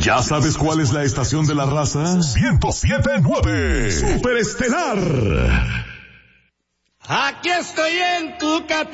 ¿Ya sabes cuál es la estación de la raza? 107.9 Superestelar. Aquí estoy en tu capital.